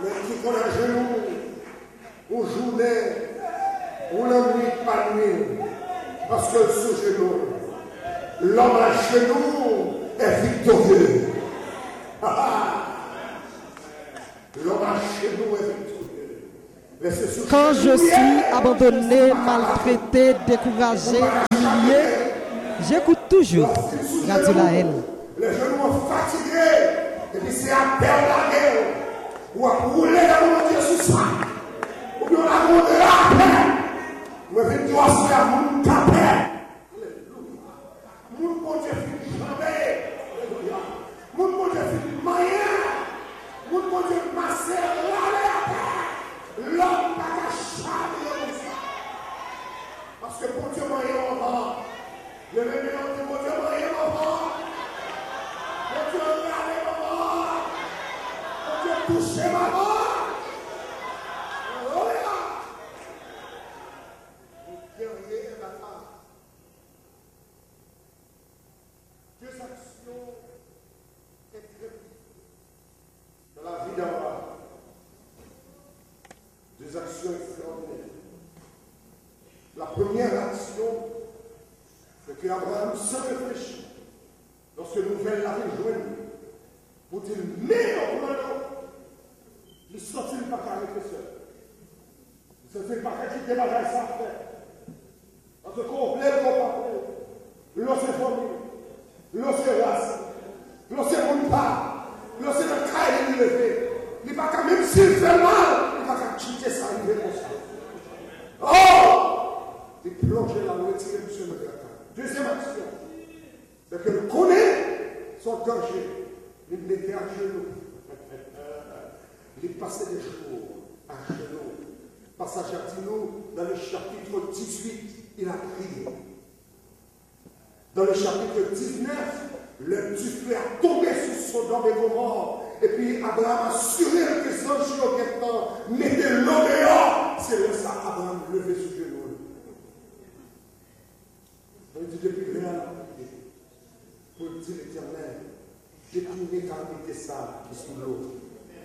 Mais qui qu'on a genou, ou journée, ou la nuit, pas nuit, parce que sous genou, l'homme à genoux est victorieux. L'homme à genoux est victorieux. Quand je suis abandonné, maltraité, découragé, humilié, j'écoute toujours Radio Laël. Les genoux sont fatigués, et puis c'est à perdre la guerre, ou à rouler dans le Dieu sur ça, ou bien on a roulé la paix, ou bien tu as fait à mon tapé. Mon bon Dieu fait jamais, mon bon Dieu fait moyen, mon bon Dieu massé la paix, l'homme n'a qu'à changer comme ça. Parce que bon Dieu moyen on va, le même nom bon Dieu moyen on va. Dieu regardez maman. Dieu touchez maman. Alléluia. Guerrier et bâtard. Deux actions extrêmes dans la vie d'Abraham. Deux actions extraordinaires. La première action, c'est qu'Abraham se réfléchit. Lorsque nous nouvelle l'avait joué, pour dire, mais au il ne sortit pas qu'avec les sœurs. Il ne sortit pas qu'il débarrasse ça à faire. Parce que complet, l'eau c'est formé, l'eau c'est race, l'eau c'est mon pas, l'eau c'est le caille de lever. Il n'est pas qu'à même s'il fait mal, il n'est pas qu'à quitter ça, il est comme ça. Oh! Il plonge là, on retire M. le Grata. Deuxième action. C'est qu'elle connaît son danger. Il mettait à genoux. Il passait des jours à genoux. Passage à Tino, dans le chapitre 18, il a prié. Dans le chapitre 19, le Dieu a tombé sur Sodome et Gomorrhe. Et puis Abraham a assuré que les anges au guettant mettaient l'eau dehors. C'est là ça, Abraham levé sur genoux. Il dit depuis rien à prier. Pour dire l'Éternel, détourner calamité ça qui sous l'eau.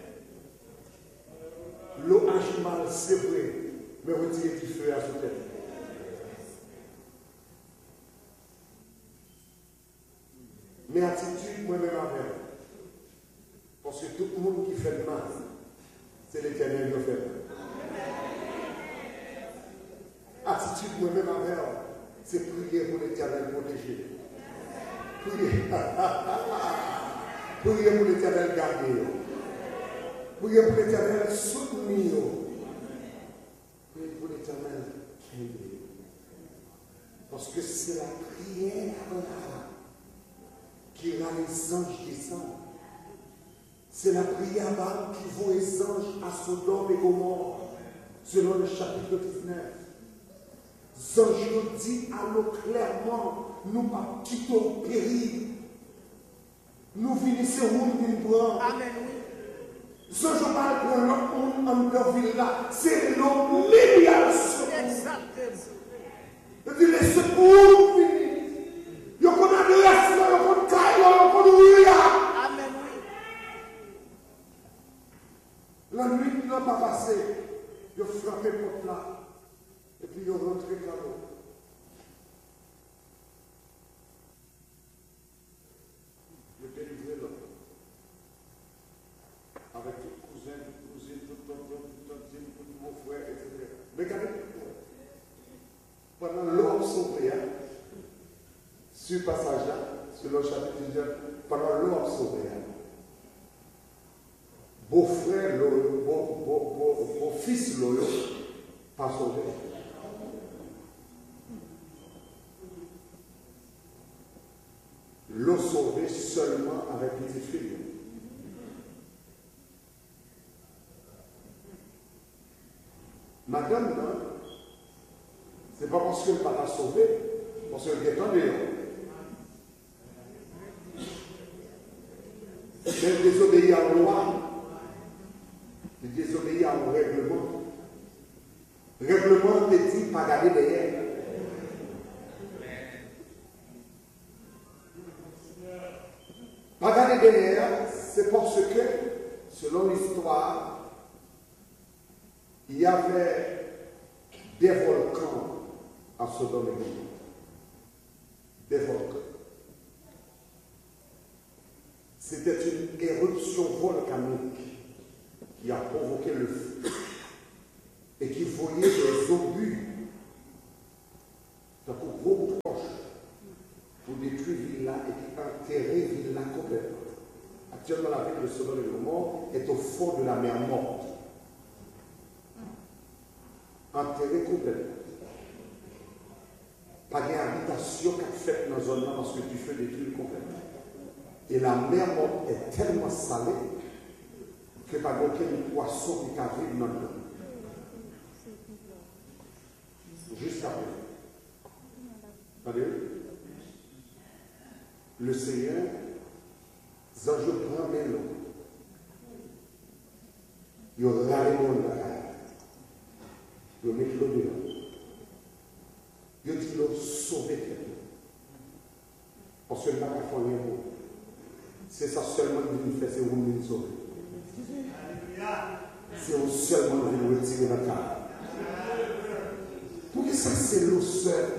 L'eau agit mal, c'est vrai, mais retirer du feu à ce tête. Mais attitude, moi-même avec. Parce que tout le monde qui fait mal, c'est l'Éternel qui fait mal. Attitude, moi-même avec, c'est prier pour l'Éternel protéger. Priez. Priez pour l'Éternel garder. Priez pour l'Éternel soutenir. Priez pour l'Éternel aider. Parce que c'est la prière qui rend les anges descendre. C'est la prière qui vaut les anges à Sodome et Gomorrhe, selon le chapitre 19. Les anges nous disent à nous clairement, nous ne pas quitter au péril. Nous finissons où nous prendre. Amen. Ce que je parle pour l'homme en leur ville là, c'est l'homme médial secours. Je dis les secours finis. Il y a un adresse, il y a un caille, il y a un rouillard. Amen. La nuit n'a pas passé. Il a frappé porte là. Et puis il a rentré dans l'eau. Il a délivré l'homme. Avec tout cousin, tout cousine, tout tantine, tout mon frère, etc. Regardez pendant l'eau sauvé, sur le passage là, sur le chapitre 19, pendant l'eau sauvé, beau-frère, beau-fils, pas sauvé. L'eau sauvée seulement avec les filles. Madame, c'est pas parce qu'elle ne va pas la sauver, parce qu'elle est en dehors. Elle désobéit à la loi, elle désobéit au règlement. Le règlement te dit pas garder derrière. Pas garder derrière, c'est parce que, selon l'histoire, Il y avait des volcans à Sodome et Gomorrhe. Des volcans. C'était une éruption volcanique qui a provoqué le feu et qui voyait des obus d'un gros proche pour détruire Villa et qui enterrait Villa complètement. Actuellement, la ville de Sodome et Gomorrhe est au fond de la mer Morte. Enterré complètement. Pas d'habitation qu'a fait dans la zone parce que du feu détruit complètement. Et la mer Morte est tellement salée que pas aucun poisson qui a vivre dans l'eau. Jusqu'à présent. Regardez. Le Seigneur, les anges prennent l'eau. Ils râlent le monde là. Ils mettent l'eau dedans. Ils disent l'eau sauver quelqu'un. Parce que le bac a fait rien pour. C'est ça seulement que vous faites, c'est vous nous sauver. C'est vous seulement que vous retirez dans la table. Pour que ça c'est l'eau seule.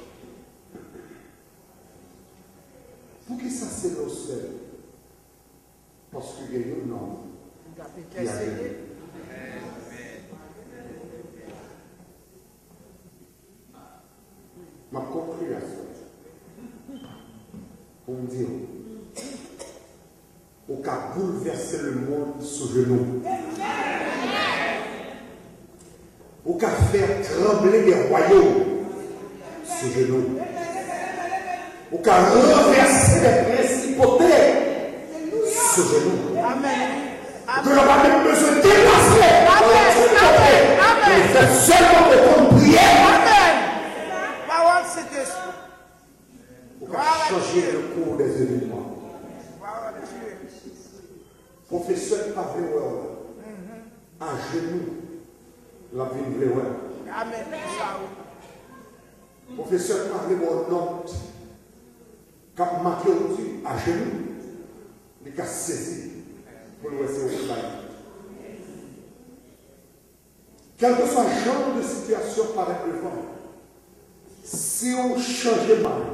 Pour que ça c'est l'eau seule. Parce qu'il y a un homme qui a gagné. Ma conclusion pour me dire au cas bouleverser le monde sous genou, au cas faire trembler des royaumes sous genou, au cas renverser les principautés sous genou. Que l'on va même besoin de déplacer. Mais c'est seulement de prier. Pour changer le cours des événements. Professeur Pavlewell, à genoux, la vie de Amen. Professeur Pavlewell note, quand marqué au-dessus, à genoux, il a saisi pour le laisser au travail. Quel que soit le genre de situation paraît devant, si on change de mal,